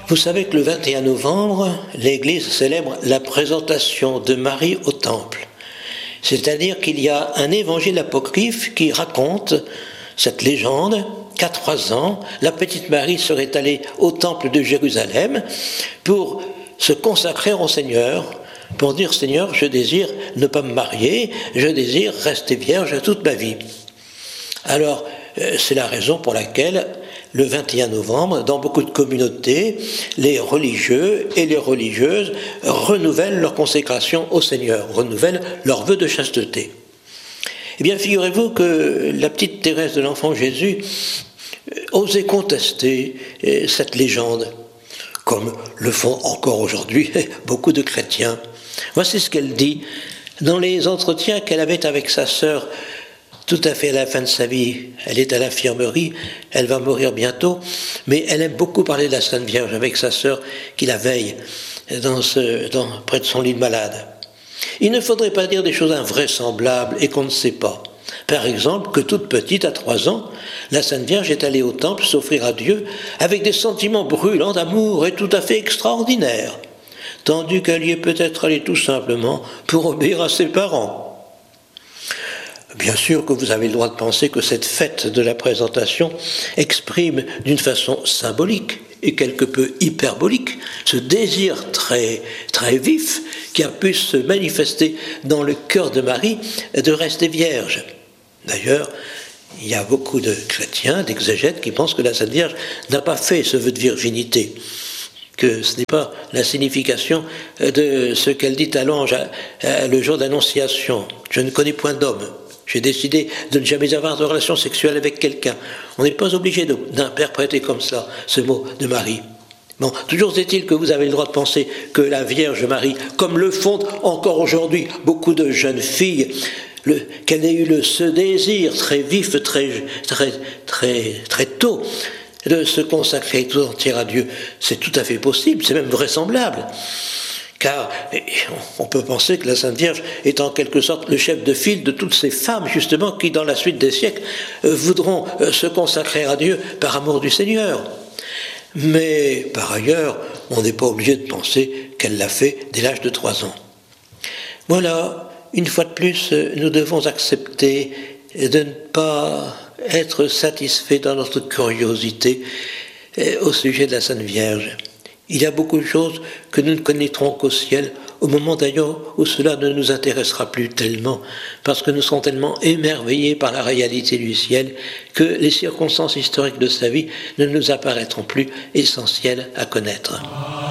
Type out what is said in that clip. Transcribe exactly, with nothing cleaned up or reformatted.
Vous savez que le vingt et un novembre, l'Église célèbre la présentation de Marie au Temple. C'est-à-dire qu'il y a un évangile apocryphe qui raconte cette légende qu'à trois ans, la petite Marie serait allée au Temple de Jérusalem pour se consacrer au Seigneur, pour dire « Seigneur, je désire ne pas me marier, je désire rester vierge toute ma vie ». Alors, c'est la raison pour laquelle, le vingt et un novembre, dans beaucoup de communautés, les religieux et les religieuses renouvellent leur consécration au Seigneur, renouvellent leur vœu de chasteté. Eh bien, figurez-vous que la petite Thérèse de l'Enfant Jésus osait contester cette légende, comme le font encore aujourd'hui beaucoup de chrétiens. Voici ce qu'elle dit dans les entretiens qu'elle avait avec sa sœur tout à fait à la fin de sa vie. Elle est à l'infirmerie, elle va mourir bientôt, mais elle aime beaucoup parler de la Sainte Vierge avec sa sœur qui la veille dans ce, dans, près de son lit de malade. Il ne faudrait pas dire des choses invraisemblables et qu'on ne sait pas. Par exemple, que toute petite, à trois ans, la Sainte Vierge est allée au temple s'offrir à Dieu avec des sentiments brûlants d'amour et tout à fait extraordinaires, tandis qu'elle y est peut-être allée tout simplement pour obéir à ses parents. Bien sûr que vous avez le droit de penser que cette fête de la présentation exprime d'une façon symbolique et quelque peu hyperbolique ce désir très, très vif qui a pu se manifester dans le cœur de Marie de rester vierge. D'ailleurs, il y a beaucoup de chrétiens, d'exégètes qui pensent que la Sainte Vierge n'a pas fait ce vœu de virginité, que ce n'est pas la signification de ce qu'elle dit à l'ange le jour d'Annonciation. Je ne connais point d'homme. J'ai décidé de ne jamais avoir de relation sexuelle avec quelqu'un. On n'est pas obligé de, d'interpréter comme ça ce mot de Marie. Bon, toujours est-il que vous avez le droit de penser que la Vierge Marie, comme le font encore aujourd'hui beaucoup de jeunes filles, le, qu'elle ait eu le, ce désir très vif, très, très, très, très tôt, de se consacrer tout entier à Dieu, c'est tout à fait possible, c'est même vraisemblable. Car on peut penser que la Sainte Vierge est en quelque sorte le chef de file de toutes ces femmes, justement, qui, dans la suite des siècles, voudront se consacrer à Dieu par amour du Seigneur. Mais, par ailleurs, on n'est pas obligé de penser qu'elle l'a fait dès l'âge de trois ans. Voilà, une fois de plus, nous devons accepter de ne pas être satisfaits dans notre curiosité au sujet de la Sainte Vierge. Il y a beaucoup de choses que nous ne connaîtrons qu'au ciel, au moment d'ailleurs où cela ne nous intéressera plus tellement, parce que nous serons tellement émerveillés par la réalité du ciel que les circonstances historiques de sa vie ne nous apparaîtront plus essentielles à connaître.